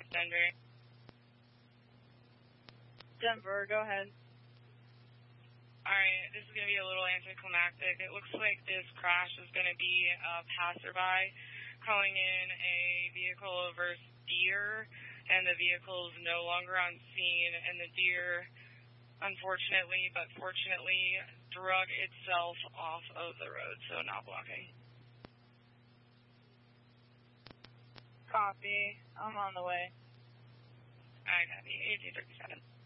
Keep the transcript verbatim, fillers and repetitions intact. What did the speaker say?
Denver. Denver, go ahead. Alright, this is going to be a little anticlimactic. It looks like this crash is going to be a passerby calling in a vehicle over deer, and the vehicle is no longer on scene, and the deer, unfortunately, but fortunately, drug itself off of the road, so not blocking. Copy. I'm on the way. I copy. eighteen thirty-seven.